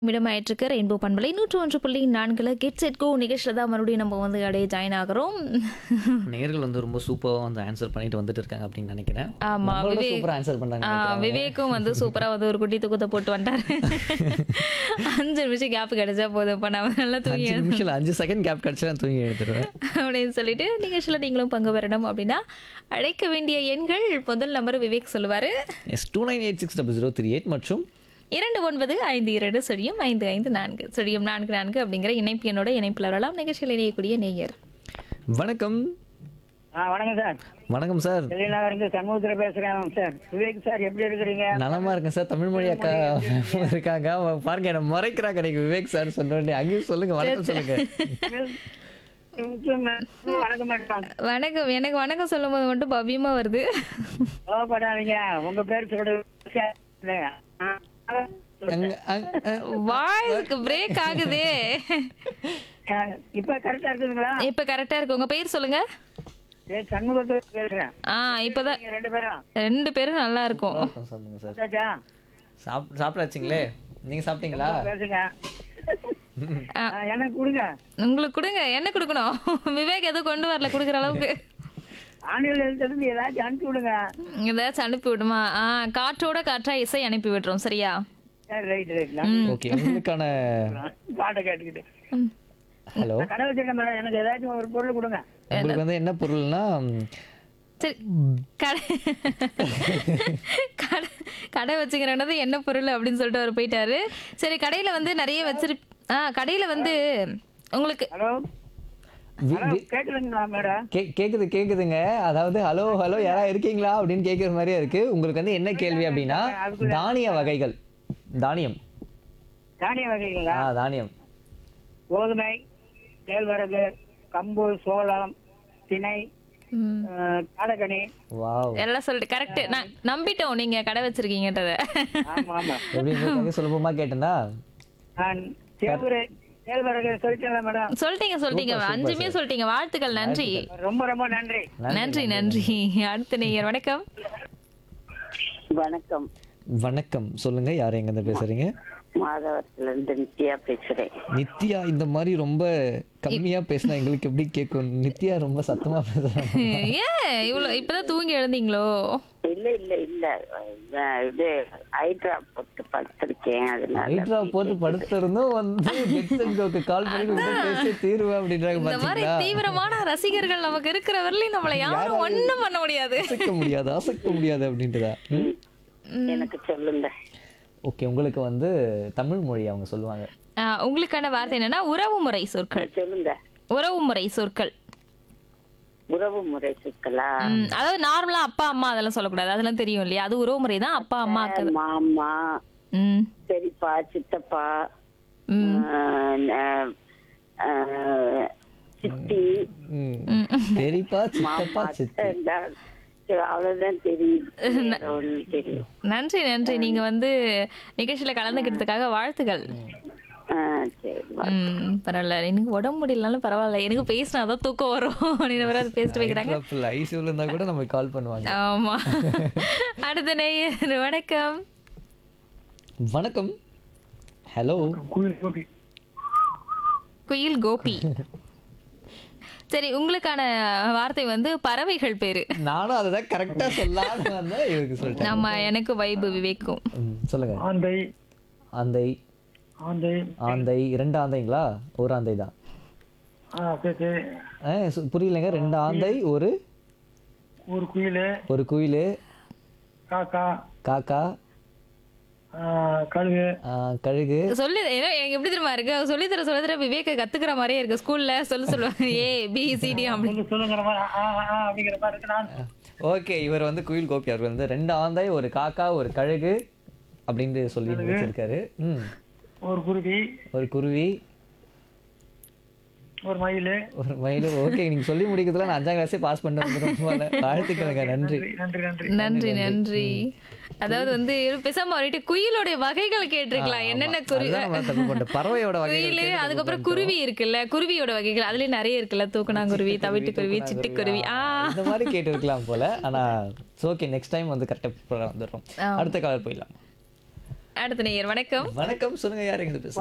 மிடமாயிட்டிருக்கு rainbow பண்பலை 101.4 get set go நிகழ்ச்சியில் தான் மறுபடியும் நம்ம வந்து அப்படியே ஜாயின் ஆகிறோம். நேர்கள் வந்து ரொம்ப சூப்பராக வந்து ஆன்சர் பண்ணிட்டு வந்துட்டு இருக்காங்க அப்படின்னு நினைக்கிறேன். ஆமா, விவேக் சூப்பராக ஆன்சர் பண்ணாங்க. விவேக்கும் வந்து சூப்பராக வந்து ஒரு குட்டி தூக்கத்தை போட்டு வந்துட்டாரு. 5 நிமிஷம் கேப் கிடைச்சா போதும், இப்போ நான் நல்லா தூங்கி 5 நிமிஷம் 5 செகண்ட் கேப் கிடச்சா நான் தூங்கி எடுத்துருவேன் அப்படின்னு சொல்லிட்டு நிகழ்ச்சியில் நீங்களும் பங்கு பெறணும் அப்படின்னா அழைக்க வேண்டிய எண்கள் முதல் நம்பர் விவேக் சொல்லுவார். எஸ் 29860038 மற்றும் 2952 அப்படிங்கிற இணைப்பு என்னோட இணைப்பில் வரலாம். நிகழ்ச்சியில் இணையக்கூடிய நேயர் வணக்கம். வணக்கம் சார். வணக்கம் சார். இருந்து சண்முகத்தில் பேசுறேன் சார். விவேக் சார் எப்படி இருக்கிறீங்க? நலமா இருக்கேன் சார். தமிழ்மொழி அக்கா இருக்காங்க. அவங்க பாருங்க என்ன மறைக்கிறாங்க. எனக்கு விவேக் சார் சொன்னோடனே அங்கேயும் சொல்லுங்க. வணக்கம் சொல்லுங்க. வணக்கம் மேடம். வணக்கம். எனக்கு வணக்கம் சொல்லும் போது மட்டும் பவ்யமா வருது. கோவப்படாதீங்க, உங்க பேர் சொல்றது வாய்ஸ்க்கு பிரேக் ஆகுதே. இப்ப கரெக்டா இருக்குதுங்களா? இப்ப கரெக்டா இருக்கு. உங்க பேர் சொல்லுங்க. சண்முகத்தில் பேசுறேன். இப்பதான் ரெண்டு பேரும் 2 பேரும் நல்லா இருக்கும். சொல்லுங்க சார். சாச்சா? சாப்பிடாச்சுங்களே? நீங்க சாப்பிட்டீங்களா? பேசுங்க. எனக்கு கொடுங்க. உங்களுக்கு கொடுங்க. என்ன கொடுக்கணும்? விவேக் எதுவும் கொண்டு வரல கொடுக்குற அளவுக்கு. ஆன்லைன்ல இருந்து ஏதாச்சும் அனுப்பி விடுங்க. ஏதாச்சும் அனுப்பி விடுமா? காற்றோட காற்றா இசை அனுப்பி விடுறோம். சரியா? Right right. ஓகே, உங்களுக்கான பாட்டை கேட்டுக்கிட்டு ஹலோ கடை வச்சிருக்கேன் மேடம். எனக்கு ஏதாச்சும் ஒரு பொருள் கொடுங்க. உங்களுக்கு வந்து என்ன பொருள்னா சரி, கடை வச்சுக்கிறனது என்ன பொருள் அப்படின்னு சொல்லிட்டு அவர் போயிட்டாரு. சரி, கடையில வந்து நிறைய கடையில வந்து உங்களுக்கு ஹலோ கேக்குதுங்களா மேடம்? கேக்குதுங்க. அதாவது ஹலோ ஹலோ யாரா இருக்கீங்களா அப்படின்னு கேட்குற மாதிரியே இருக்கு. உங்களுக்கு வந்து என்ன கேள்வி அப்படின்னா தானிய வகைகள். தானியம் வகைகளா? தானியம். கோதுமை, கேழ்வரகு, கம்பு, சோளம், திணை, காடகனி. வாவ், எல்லாம் சொல்லிட்டு கரெக்ட். நான் நம்பிட்டோம் நீங்க கடை வச்சிருக்கீங்கன்றத. ஆமா ஆமா. எப்படி சுலபமா கேட்டேன்னா கேழ்வரகு சொல்லிட்டேன் மேடம். சொல்லிட்டீங்க 5மே சொல்லிட்டீங்க. வாழ்த்துக்கள். நன்றி. ரொம்ப ரொம்ப நன்றி. நன்றி. அடுத்த நேயர் வணக்கம். வணக்கம். வணக்கம் சொல்லுங்க. யார் எங்க இருந்து பேசுறீங்க? மாதவரத்துல இருந்து நித்யா பேசுறேன். நித்யா, இந்த மாதிரி ரொம்ப கம்மியா பேசினா எங்களுக்கு எப்படி கேட்கும்? நித்யா ரொம்ப சத்தமா பேசுறாங்க. இவ்வளவு இப்பதான் தூங்கி எழுந்தீங்களோ? இல்ல இது ஹைட்ரா போட்டு படுத்திருக்கேன். ஹைட்ரா போட்டு படுத்திருந்தோம் வந்து கெட்ஸன்கோக்கு கால் பண்ணி பேசி தீர்வு அப்படின்றாங்க. இந்த மாதிரி தீவிரமான ரசிகர்கள் நமக்கு இருக்கிற வரலையும் நம்மள யாரும் ஒண்ணும் பண்ண முடியாது. அசைக்க முடியாது அப்படின்றதா? எனக்கு சொல்லுங்க. ஓகே, உங்களுக்கு வந்து தமிழ் மொழி அவங்க சொல்லுவாங்க. உங்களுக்கான வார்த்தை என்னன்னா உறவுமுறை சொற்கள். சொல்லுங்க. உறவுமுறை சொற்கள். உறவுமுறை சொற்களா? அதாவது நார்மலா அப்பா அம்மா அதெல்லாம் சொல்லக்கூடாது. அதெல்லாம் தெரியும் இல்லையா? அது உறவுமுறை தான். அப்பா அம்மா, மாமா, பெரியப்பா, சித்தப்பா, சித்தி, பெரியப்பா, சித்தப்பா, சித்தி. அவ்வளவுதான் தெரியும். நன்றி. நீங்க வந்து நிகழ்ச்சியில கலந்துக்கிறதுக்காக வாழ்த்துக்கள். பரவாயில்ல. எனக்கு உடம்பு முடியலனாலும் பரவாயில்ல, எனக்கு பேசினாதான் தூக்கம் வரும் அப்படின்னு அது பேசிட்டு வைக்கிறாங்க. ஐசியூல இருந்தா கூட நம்ம கால் பண்ணுவாங்க. ஆமா. அடுத்த நேயர் வணக்கம். வணக்கம். ஹலோ. குயில் கோபி. சரி, உங்களுக்கான வார்த்தை வந்து பறவைகள் பேரு. நானும் அதுதான் கரெக்டா சொல்லலாம்னு வந்தேன். இவருக்கு சொல்லிட்டேன். நம்ம எனக்கு வைபு விவேக்கும். சொல்லுங்க. ஆந்தை. ஆந்தை. 2 ஆந்தைங்களா? ஒரு ஆந்தை தான். புரியலங்க. 2 ஆந்தை, ஒரு குயிலு, காக்கா, கழுகு. சொல்லி எப்படி தெரியுமா இருக்கு? சொல்லி தர விவேக கத்துக்கிற மாதிரியே இருக்கு. ஸ்கூல்ல சொல்லுவாங்க ABCD அப்படின்னு. ஓகே, இவர் வந்து குயில் கோபி. அவர் வந்து 2 ஆந்தை, ஒரு காக்கா, ஒரு கழுகு அப்படின்னு சொல்லி வச்சிருக்காரு. ஒரு குருவி, ஒரு மயில். ஓகே, நீங்க சொல்லி முடிக்கிறதுல நான் 5ஆம் கிளாஸே பாஸ் பண்ணிட்டு வாழ்த்துக்களுங்க. நன்றி. அதாவது வந்து பேசாம குயிலோட வகைகள் கேட்டிருக்கலாம். என்னென்ன பறவையோட குயில், அதுக்கப்புறம் குருவி இருக்குல்ல, குருவியோட வகைகள் அதுலயே நிறைய இருக்குல்ல. தூக்கணாங்குருவி, தவிட்டுக்குருவி, சிட்டுக்குருவி. இந்த மாதிரி கேட்டு இருக்கலாம் போல. ஆனா ஓகே, நெக்ஸ்ட் டைம் வந்து கரெக்டா வந்துடுறோம். அடுத்த காலர் போயிடலாம். அடுத்த நேயர் வணக்கம். வணக்கம், சொல்லுங்க, யார் எங்க பேசுறீங்க?